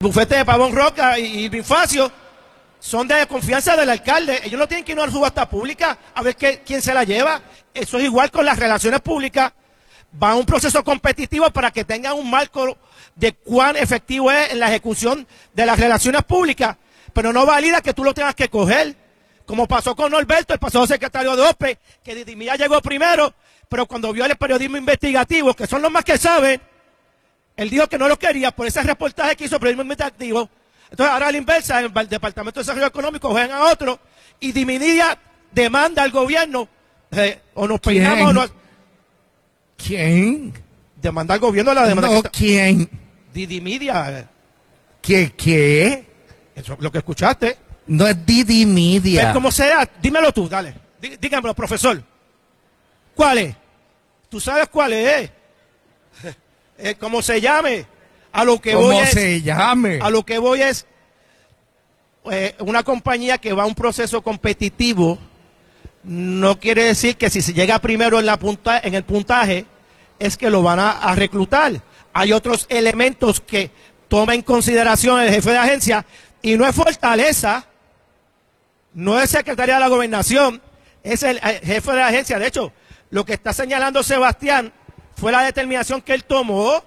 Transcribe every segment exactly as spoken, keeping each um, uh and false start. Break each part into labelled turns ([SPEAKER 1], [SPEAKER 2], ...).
[SPEAKER 1] bufete de Pavón Roca y, y Bonifacio son de confianza del alcalde. Ellos no tienen que ir a una subasta pública a ver qué, quién se la lleva. Eso es igual con las relaciones públicas. Va a un proceso competitivo para que tengan un marco de cuán efectivo es en la ejecución de las relaciones públicas, pero no valida que tú lo tengas que coger, como pasó con Norberto, el pasado secretario de O P E, que Didimía llegó primero, pero cuando vio el periodismo investigativo, que son los más que saben, él dijo que no lo quería por ese reportaje que hizo periodismo investigativo. Entonces ahora a la inversa, en el Departamento de Desarrollo Económico juegan a otro y Didimía demanda al gobierno, eh, o nos peinamos o no.
[SPEAKER 2] ¿Quién?
[SPEAKER 1] Demanda al gobierno la demanda.
[SPEAKER 2] No,
[SPEAKER 1] que
[SPEAKER 2] ¿quién?
[SPEAKER 1] Didimía.
[SPEAKER 2] ¿Qué, qué?
[SPEAKER 1] Eso es lo que escuchaste.
[SPEAKER 2] No es Didi Media.
[SPEAKER 1] Es como sea, dímelo tú, dale. Dí, dígamelo, profesor. ¿Cuál es? ¿Tú sabes cuál es? Eh, ¿Cómo se llame? A lo que
[SPEAKER 2] ¿Cómo
[SPEAKER 1] voy es,
[SPEAKER 2] se llame?
[SPEAKER 1] A lo que voy es eh, una compañía que va a un proceso competitivo. No quiere decir que si se llega primero en, la punta, en el puntaje es que lo van a, a reclutar. Hay otros elementos que toma en consideración el jefe de agencia y no es Fortaleza, no es secretaria de la gobernación, es el, el jefe de la agencia. De hecho, lo que está señalando Sebastián fue la determinación que él tomó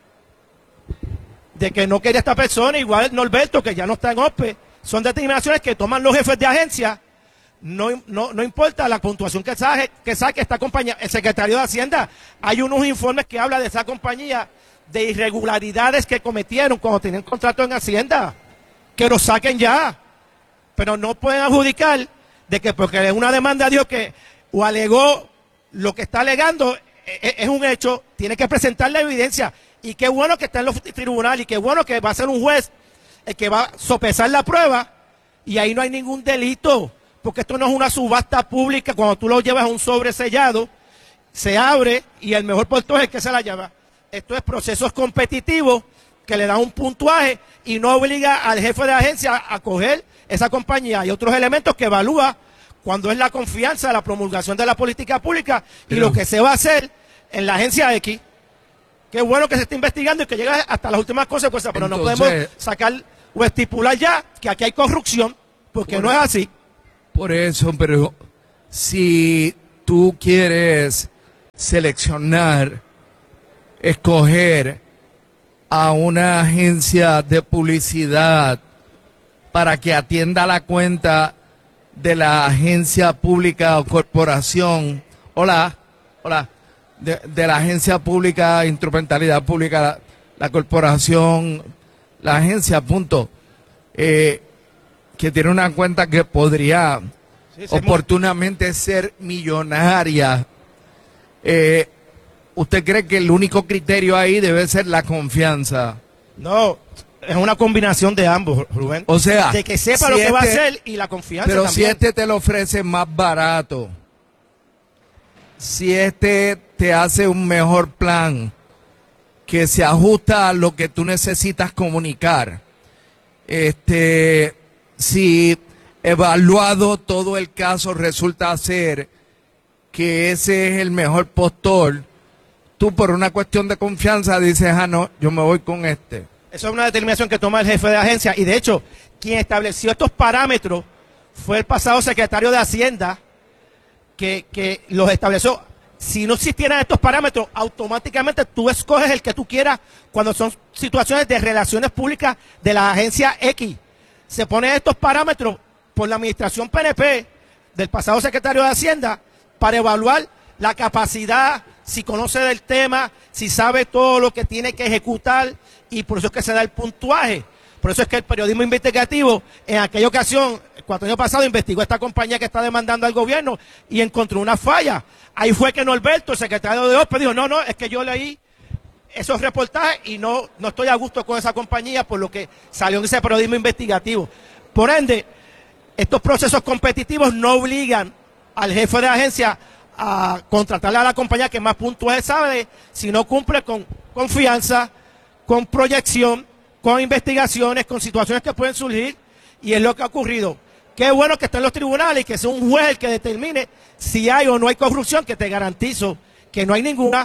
[SPEAKER 1] de que no quería esta persona, igual Norberto, que ya no está en O P E. Son determinaciones que toman los jefes de agencia. No, no, no importa la puntuación que saque, que saque esta compañía. El secretario de Hacienda, hay unos informes que habla de esa compañía, de irregularidades que cometieron cuando tenían contrato en Hacienda, que lo saquen ya, pero no pueden adjudicar de que porque es una demanda dio que o alegó lo que está alegando es, es un hecho, tiene que presentar la evidencia, y qué bueno que está en los tribunales, y qué bueno que va a ser un juez el que va a sopesar la prueba, y ahí no hay ningún delito, porque esto no es una subasta pública. Cuando tú lo llevas a un sobre sellado, se abre y el mejor postor es el que se la lleva. Esto es procesos competitivos que le dan un puntuaje y no obliga al jefe de agencia a coger esa compañía. Hay otros elementos que evalúa cuando es la confianza, la promulgación de la política pública y
[SPEAKER 2] Pero,
[SPEAKER 1] lo que se va a hacer en la agencia X. Qué bueno que se esté investigando y que llegue hasta las últimas consecuencias, pero entonces, no podemos sacar o estipular ya que aquí hay corrupción, porque no es así.
[SPEAKER 2] Por eso, pero si tú quieres seleccionar, escoger a una agencia de publicidad para que atienda la cuenta de la agencia pública o corporación, hola, hola, de, de la agencia pública, instrumentalidad pública, la, la corporación, la agencia, punto, eh, que tiene una cuenta que podría sí, oportunamente ser millonaria. Eh, ¿Usted cree que el único criterio ahí debe ser la confianza?
[SPEAKER 1] No, es una combinación de ambos, Rubén.
[SPEAKER 2] O sea,
[SPEAKER 1] de que sepa
[SPEAKER 2] si
[SPEAKER 1] lo que
[SPEAKER 2] este,
[SPEAKER 1] va a hacer y la confianza
[SPEAKER 2] pero
[SPEAKER 1] también.
[SPEAKER 2] si este te lo ofrece más barato, si este te hace un mejor plan que se ajusta a lo que tú necesitas comunicar, este, si evaluado todo el caso resulta ser que ese es el mejor postor, tú por una cuestión de confianza dices, ah, no, yo me voy con este.
[SPEAKER 1] Eso es una determinación que toma el jefe de agencia, y de hecho, quien estableció estos parámetros fue el pasado secretario de Hacienda, que, que los estableció. Si no existieran estos parámetros, automáticamente tú escoges el que tú quieras cuando son situaciones de relaciones públicas de la agencia X. Se ponen estos parámetros por la administración P N P del pasado secretario de Hacienda para evaluar la capacidad, si conoce del tema, si sabe todo lo que tiene que ejecutar, y por eso es que se da el puntuaje. Por eso es que el periodismo investigativo en aquella ocasión, el cuatro años pasado, investigó a esta compañía que está demandando al gobierno y encontró una falla. Ahí fue que Norberto, el secretario de O P E, dijo, no, no, es que yo leí esos reportajes y no, no estoy a gusto con esa compañía por lo que salió en ese periodismo investigativo. Por ende, estos procesos competitivos no obligan al jefe de agencia a contratarle a la compañía que más puntuaje sabe, si no cumple con confianza, con proyección, con investigaciones, con situaciones que pueden surgir, y es lo que ha ocurrido. Qué bueno que esté en los tribunales y que sea un juez el que determine si hay o no hay corrupción, que te garantizo que no hay ninguna,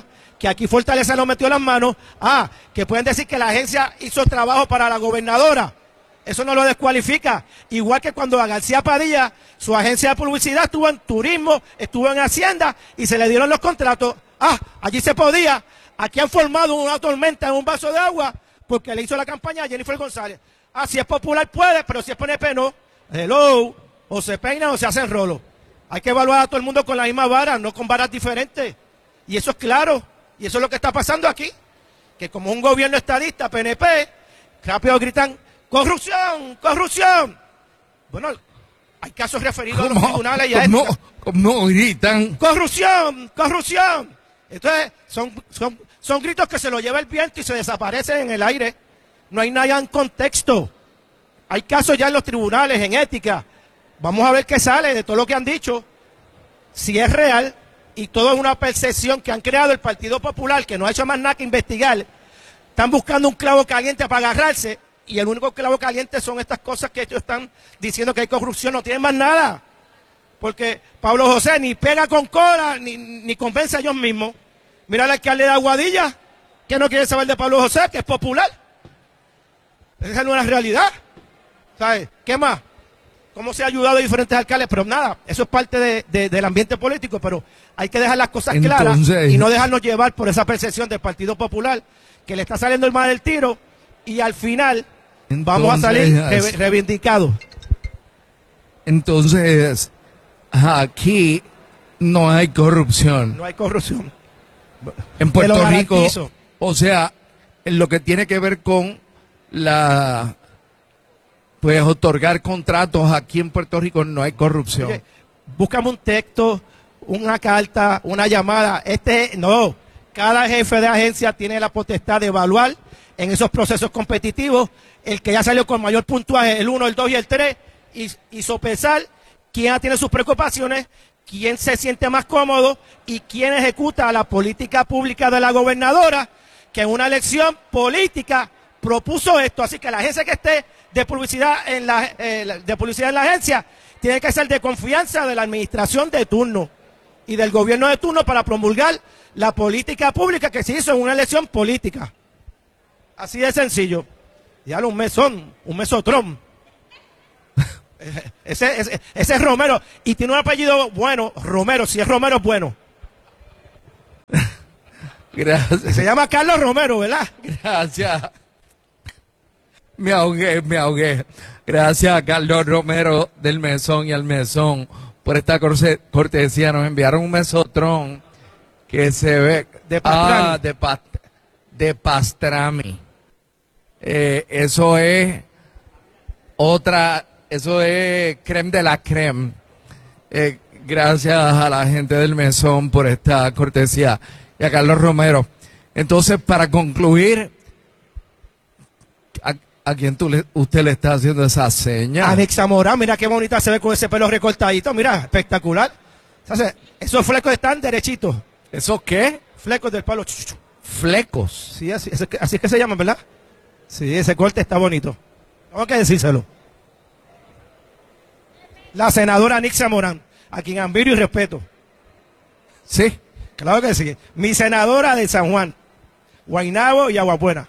[SPEAKER 1] que aquí Fortaleza nos metió las manos. Ah, que pueden decir que la agencia hizo trabajo para la gobernadora. Eso no lo descualifica. Igual que cuando a García Padilla, su agencia de publicidad estuvo en turismo, estuvo en Hacienda y se le dieron los contratos. Ah, allí se podía. Aquí han formado una tormenta en un vaso de agua porque le hizo la campaña a Jennifer González. Ah, si es popular puede, pero si es P N P no. Hello, o se peinan o se hacen rolo. Hay que evaluar a todo el mundo con la misma vara, no con varas diferentes. Y eso es claro. Y eso es lo que está pasando aquí. Que como un gobierno estadista, P N P, rápido gritan, ¡corrupción! ¡Corrupción! Bueno, hay casos referidos a los tribunales y a
[SPEAKER 2] ¿Cómo,
[SPEAKER 1] ética.
[SPEAKER 2] cómo gritan?
[SPEAKER 1] ¡Corrupción! ¡Corrupción! Entonces, son, son, son gritos que se lo lleva el viento y se desaparecen en el aire. No hay nada en contexto. Hay casos ya en los tribunales, en ética. Vamos a ver qué sale de todo lo que han dicho. Si es real y todo es una percepción que han creado el Partido Popular, que no ha hecho más nada que investigar. Están buscando un clavo caliente para agarrarse y el único clavo caliente son estas cosas que ellos están diciendo que hay corrupción. No tienen más nada. Porque Pablo José ni pega con cola, ni, ni convence a ellos mismos. Mira al alcalde de Aguadilla, que no quiere saber de Pablo José, que es popular. Esa no es la realidad. ¿Sabes? ¿Qué más? ¿Cómo se ha ayudado a diferentes alcaldes? Pero nada, eso es parte de, de, del ambiente político, pero hay que dejar las cosas claras
[SPEAKER 2] Entonces,
[SPEAKER 1] y no dejarnos llevar por esa percepción del Partido Popular, que le está saliendo el mal del tiro y al final
[SPEAKER 2] entonces,
[SPEAKER 1] vamos a salir re, reivindicados.
[SPEAKER 2] Entonces, aquí no hay corrupción.
[SPEAKER 1] No hay corrupción.
[SPEAKER 2] En Puerto
[SPEAKER 1] Te lo
[SPEAKER 2] Rico,
[SPEAKER 1] garantizo.
[SPEAKER 2] o sea, en lo que tiene que ver con la, pues, otorgar contratos aquí en Puerto Rico no hay corrupción.
[SPEAKER 1] Oye, búscame un texto, una carta, una llamada. Este, no, cada jefe de agencia tiene la potestad de evaluar en esos procesos competitivos el que ya salió con mayor puntuaje, el uno, el dos y el tres, y, y sopesar quién tiene sus preocupaciones, quién se siente más cómodo y quién ejecuta la política pública de la gobernadora, que en una elección política propuso esto. Así que la agencia que esté de publicidad en la, eh, de publicidad en la agencia tiene que ser de confianza de la administración de turno y del gobierno de turno para promulgar la política pública que se hizo en una elección política. Así de sencillo. Ya un mesón, un mesotrón. Ese, ese, ese es Romero. Y tiene un apellido bueno, Romero. Si es Romero, es bueno.
[SPEAKER 2] Gracias.
[SPEAKER 1] Se llama Carlos Romero, ¿verdad?
[SPEAKER 2] Gracias. Me ahogué, me ahogué. Gracias a Carlos Romero del Mesón y al Mesón por esta corse- cortesía. Nos enviaron un mesotrón que se ve...
[SPEAKER 1] De pastrami.
[SPEAKER 2] Ah, de, past de pastrami. Eh, eso es otra... Eso es creme de la creme. Eh, gracias a la gente del Mesón por esta cortesía. Y a Carlos Romero. Entonces, para concluir, ¿a, a quién tú le, usted le está haciendo esa seña?
[SPEAKER 1] Anixa Morán, mira qué bonita se ve con ese pelo recortadito. Mira, espectacular. O sea, esos flecos están derechitos.
[SPEAKER 2] ¿Eso qué?
[SPEAKER 1] Flecos del palo.
[SPEAKER 2] Flecos.
[SPEAKER 1] Sí, así, así es que se llaman, ¿verdad? Sí, ese corte está bonito. Tengo que decírselo. La senadora Anixa Morán, a quien admiro y respeto.
[SPEAKER 2] Sí.
[SPEAKER 1] Claro que sí. Mi senadora de San Juan, Guaynabo y Aguabuena.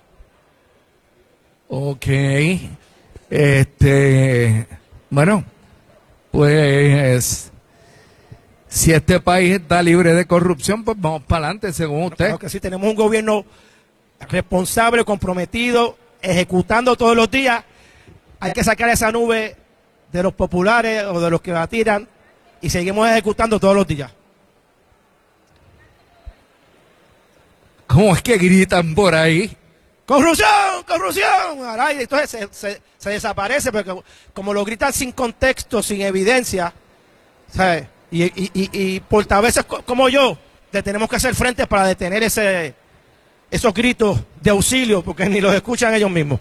[SPEAKER 2] Ok. Este, bueno, pues si este país está libre de corrupción, pues vamos para adelante, según usted.
[SPEAKER 1] Claro que sí, tenemos un gobierno responsable, comprometido, ejecutando todos los días. Hay que sacar esa nube de los populares o de los que la tiran y seguimos ejecutando todos los días.
[SPEAKER 2] ¿Cómo es que gritan por ahí?
[SPEAKER 1] ¡Corrupción! ¡Corrupción! Aray, entonces se, se, se desaparece porque como lo gritan sin contexto, sin evidencia, ¿sabes? Y, y, y, y portavoces como yo, le tenemos que hacer frente para detener ese, esos gritos de auxilio porque ni los escuchan ellos mismos.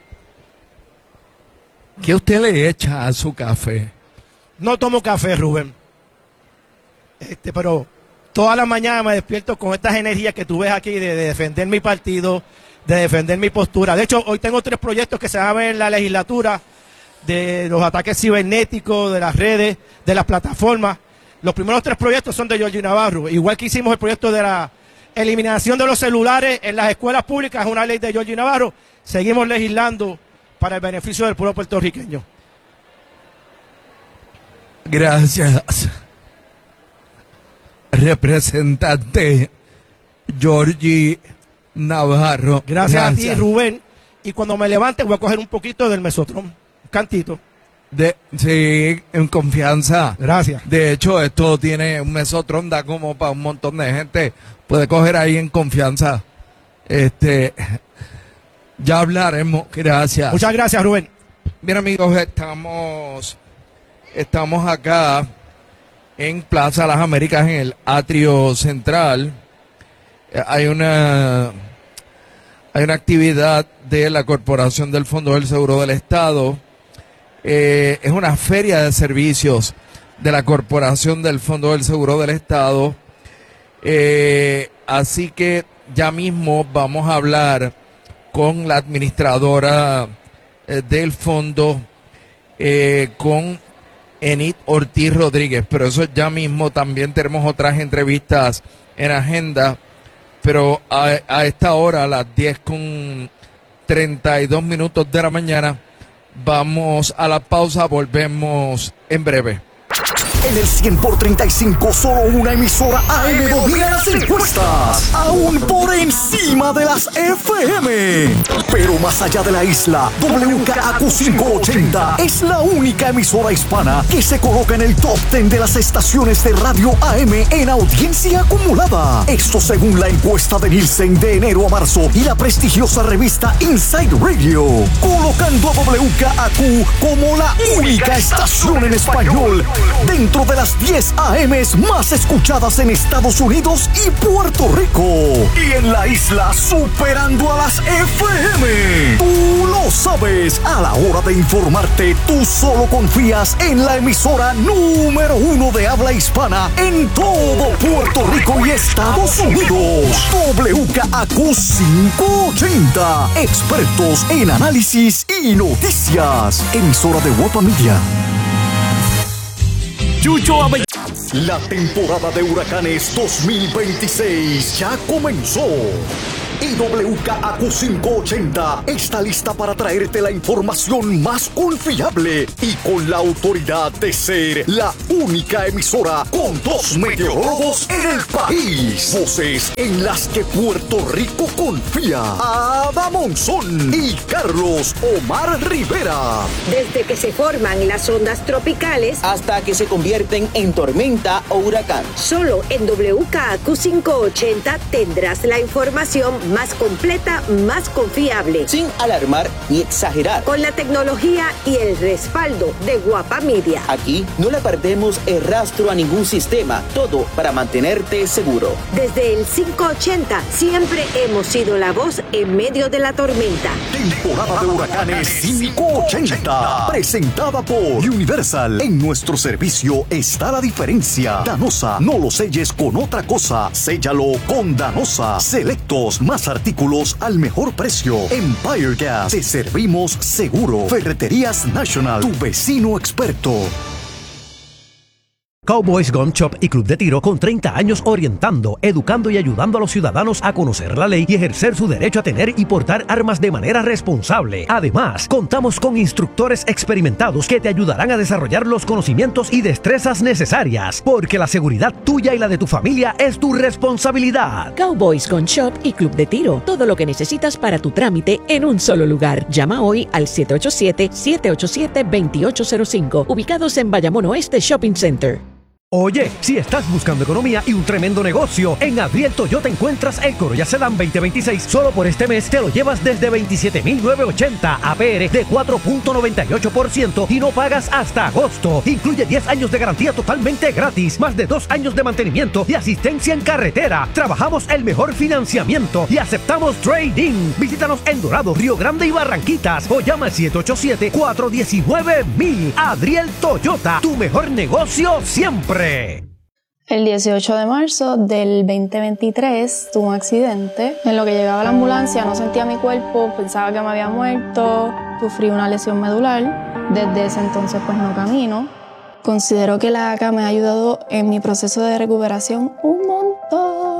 [SPEAKER 2] ¿Qué usted le echa a su café?
[SPEAKER 1] No tomo café, Rubén. Este, pero todas las mañanas me despierto con estas energías que tú ves aquí de, de defender mi partido, de defender mi postura. De hecho, hoy tengo tres proyectos que se van a ver en la legislatura de los ataques cibernéticos, de las redes, de las plataformas. Los primeros tres proyectos son de Georgie Navarro, igual que hicimos el proyecto de la eliminación de los celulares en las escuelas públicas es una ley de Georgie Navarro. Seguimos legislando para el beneficio del pueblo puertorriqueño.
[SPEAKER 2] Gracias, representante Georgie Navarro.
[SPEAKER 1] Gracias, Gracias a ti, Rubén. Y cuando me levante voy a coger un poquito del mesotrón, un cantito.
[SPEAKER 2] De, sí, en confianza.
[SPEAKER 1] Gracias.
[SPEAKER 2] De hecho, esto tiene un mesotrón, da como para un montón de gente. Puede coger ahí en confianza. Este, ya hablaremos. Gracias.
[SPEAKER 1] Muchas gracias, Rubén.
[SPEAKER 2] Bien, amigos, estamos, estamos acá en Plaza Las Américas, en el atrio central. Hay una, hay una actividad de la Corporación del Fondo del Seguro del Estado. Eh, es una feria de servicios de la Corporación del Fondo del Seguro del Estado. Eh, así que ya mismo vamos a hablar con la administradora eh, del fondo, eh, con Enid Ortiz Rodríguez. Pero eso ya mismo. También tenemos otras entrevistas en agenda. Pero a, a esta hora, a las diez con treinta y dos minutos de la mañana, vamos a la pausa, volvemos en breve.
[SPEAKER 3] En el cien por treinta y cinco, solo una emisora A M domina las encuestas, aún por encima de las F M. Pero más allá de la isla, W K A Q quinientos ochenta es la única emisora hispana que se coloca en el top diez de las estaciones de radio A M en audiencia acumulada. Esto según la encuesta de Nielsen de enero a marzo y la prestigiosa revista Inside Radio, colocando a W K A Q como la única estación en español dentro de las diez A Ms más escuchadas en Estados Unidos y Puerto Rico. Y en la isla superando a las F M. Tú lo sabes. A la hora de informarte, tú solo confías en la emisora número uno de habla hispana en todo Puerto Rico y Estados Unidos. W K A Q quinientos ochenta. Expertos en análisis y noticias. Emisora de Guapa Media. Chucho Ave- La temporada de huracanes dos mil veintiséis ya comenzó. Y W K A Q quinientos ochenta está lista para traerte la información más confiable y con la autoridad de ser la única emisora con dos meteorólogos en el país. Voces en las que Puerto Rico confía. Ada Monzón y Carlos Omar Rivera.
[SPEAKER 4] Desde que se forman las ondas tropicales
[SPEAKER 5] hasta que se convierten en tormenta o huracán.
[SPEAKER 4] Solo en W K A Q quinientos ochenta tendrás la información más completa, más confiable,
[SPEAKER 5] sin alarmar ni exagerar,
[SPEAKER 4] con la tecnología y el respaldo de Guapa Media.
[SPEAKER 5] Aquí no le perdemos el rastro a ningún sistema, todo para mantenerte seguro.
[SPEAKER 4] Desde el quinientos ochenta siempre hemos sido la voz en medio de la tormenta.
[SPEAKER 3] Temporada de huracanes quinientos ochenta, presentada por Universal. En nuestro servicio está la diferencia. Danosa, no lo selles con otra cosa, séllalo con Danosa. Selectos, más artículos al mejor precio. Empire Gas, te servimos seguro. Ferreterías National, tu vecino experto.
[SPEAKER 6] Cowboys Gun Shop y Club de Tiro con treinta años orientando, educando y ayudando a los ciudadanos a conocer la ley y ejercer su derecho a tener y portar armas de manera responsable. Además, contamos con instructores experimentados que te ayudarán a desarrollar los conocimientos y destrezas necesarias, porque la seguridad tuya y la de tu familia es tu responsabilidad.
[SPEAKER 7] Cowboys Gun Shop y Club de Tiro, todo lo que necesitas para tu trámite en un solo lugar. Llama hoy al siete ocho siete, siete ocho siete, dos ocho cero cinco, ubicados en Bayamón Oeste Shopping Center.
[SPEAKER 6] Oye, si estás buscando economía y un tremendo negocio, en Adriel Toyota encuentras el Corolla Sedan veinte veintiséis. Solo por este mes te lo llevas desde veintisiete mil novecientos ochenta A P R de cuatro punto noventa y ocho por ciento y no pagas hasta agosto. Incluye diez años de garantía totalmente gratis, más de dos años de mantenimiento y asistencia en carretera. Trabajamos el mejor financiamiento y aceptamos trading. Visítanos en Dorado, Río Grande y Barranquitas o llama al siete ocho siete, cuatro uno nueve, mil. Adriel Toyota, tu mejor negocio siempre.
[SPEAKER 8] El dieciocho de marzo del veinte veintitrés tuve un accidente. En lo que llegaba la ambulancia no sentía mi cuerpo, pensaba que me había muerto, sufrí una lesión medular. Desde ese entonces pues no camino. Considero que la A C A me ha ayudado en mi proceso de recuperación un montón. Han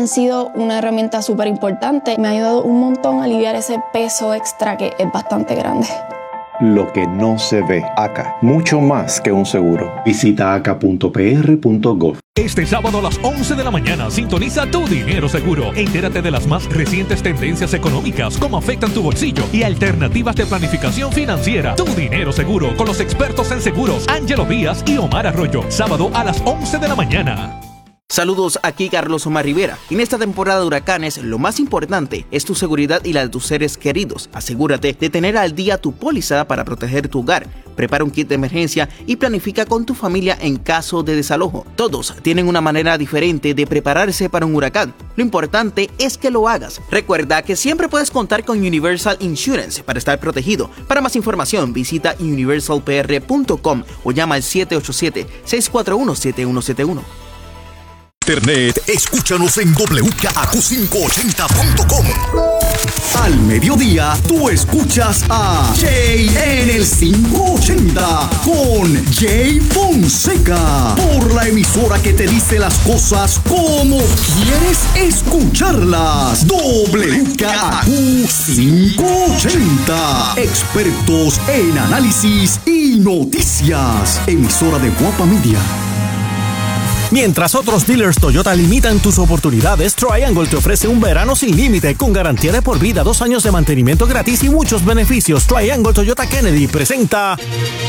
[SPEAKER 8] han sido una herramienta súper importante. Me ha ayudado un montón a aliviar ese peso extra que es bastante grande.
[SPEAKER 9] Lo que no se ve. A C A, mucho más que un seguro. Visita a c a punto p r punto gov.
[SPEAKER 10] Este sábado a las once de la mañana sintoniza Tu Dinero Seguro. Entérate de las más recientes tendencias económicas, cómo afectan tu bolsillo y alternativas de planificación financiera. Tu Dinero Seguro con los expertos en seguros Ángelo Díaz y Omar Arroyo. Sábado a las once de la mañana.
[SPEAKER 5] Saludos, aquí Carlos Omar Rivera. En esta temporada de huracanes, lo más importante es tu seguridad y la de tus seres queridos. Asegúrate de tener al día tu póliza para proteger tu hogar. Prepara un kit de emergencia y planifica con tu familia en caso de desalojo. Todos tienen una manera diferente de prepararse para un huracán. Lo importante es que lo hagas. Recuerda que siempre puedes contar con Universal Insurance para estar protegido. Para más información, visita universal p r punto com o llama al siete ocho siete, seis cuatro uno, siete uno siete uno.
[SPEAKER 3] Internet, escúchanos en doble u k a q quinientos ochenta punto com. Al mediodía, tú escuchas a Jay en el quinientos ochenta con Jay Fonseca por la emisora que te dice las cosas como quieres escucharlas. doble u k a q quinientos ochenta. Expertos en análisis y noticias. Emisora de Guapa Media.
[SPEAKER 6] Mientras otros dealers Toyota limitan tus oportunidades, Triangle te ofrece un verano sin límite con garantía de por vida, dos años de mantenimiento gratis y muchos beneficios. Triangle Toyota Kennedy presenta...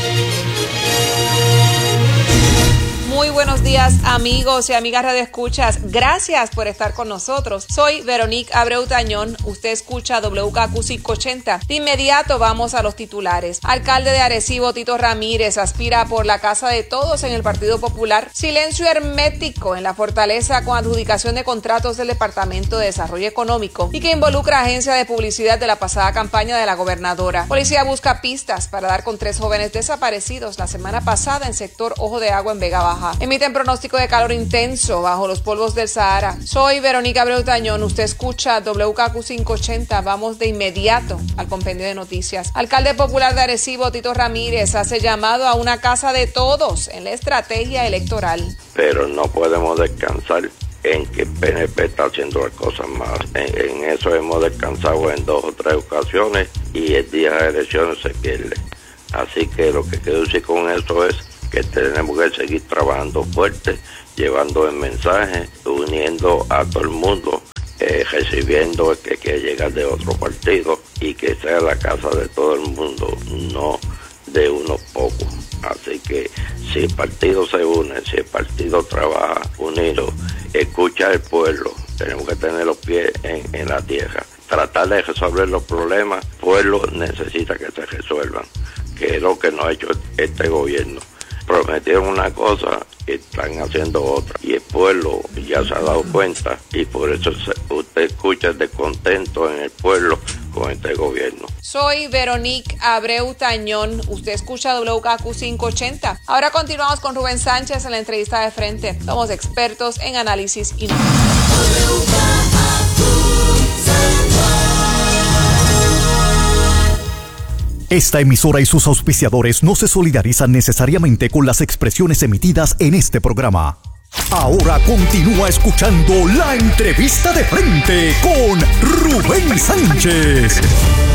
[SPEAKER 11] Muy buenos días, amigos y amigas radioescuchas. Gracias por estar con nosotros. Soy Veronique Abreu Tañón. Usted escucha W K Q quinientos ochenta. De inmediato vamos a los titulares. Alcalde de Arecibo, Tito Ramírez, aspira por la casa de todos en el Partido Popular. Silencio hermético en la Fortaleza con adjudicación de contratos del Departamento de Desarrollo Económico y que involucra agencia de publicidad de la pasada campaña de la gobernadora. Policía busca pistas para dar con tres jóvenes desaparecidos la semana pasada en sector Ojo de Agua en Vega Baja. Emiten pronóstico de calor intenso bajo los polvos del Sahara. Soy Verónica Abreu Tañón. Usted escucha W K Q quinientos ochenta. Vamos de inmediato al compendio de noticias. Alcalde popular de Arecibo, Tito Ramírez, hace llamado a una casa de todos en la estrategia electoral.
[SPEAKER 12] Pero no podemos descansar en que P N P está haciendo las cosas más. En, en eso hemos descansado en dos o tres ocasiones y el día de elecciones se pierde. Así que lo que quiero decir con eso es que tenemos que seguir trabajando fuerte, llevando el mensaje, uniendo a todo el mundo, eh, recibiendo el que quiere llegar de otro partido y que sea la casa de todo el mundo, no de unos pocos. Así que si el partido se une, si el partido trabaja unido, escucha al pueblo, tenemos que tener los pies en, en la tierra, tratar de resolver los problemas. El pueblo necesita que se resuelvan, que es lo que no ha hecho este gobierno. Prometieron una cosa y están haciendo otra. Y el pueblo ya se ha dado cuenta y por eso se, usted escucha el descontento en el pueblo con este gobierno.
[SPEAKER 11] Soy Veronique Abreu Tañón. Usted escucha W K Q quinientos ochenta. Ahora continuamos con Rubén Sánchez en la entrevista de frente. Somos expertos en análisis y noticias.
[SPEAKER 3] Esta emisora y sus auspiciadores no se solidarizan necesariamente con las expresiones emitidas en este programa. Ahora continúa escuchando la entrevista de frente con Rubén Sánchez.